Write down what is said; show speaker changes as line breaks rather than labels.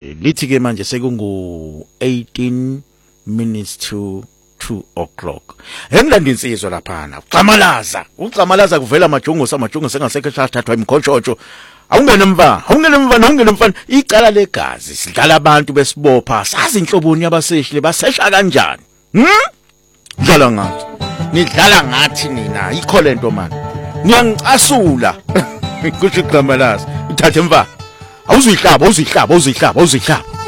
lithi ke manje sekungu 18 minutes to 2 o'clock. Engilanda insizwa laphana. Uxamalaza kuvela amajongo sengasekho shathathwa imkhoshotsho. Awungene mfana. Icala legazi sidlala abantu besibopha. Sazi inhloboni yabaseshile basesha kanjani? Nidlala ngathi nina. Ikho lento man. Ngiyangicasula. Kusho Xamalaza. Ithathe mfana. Awuzihlaba.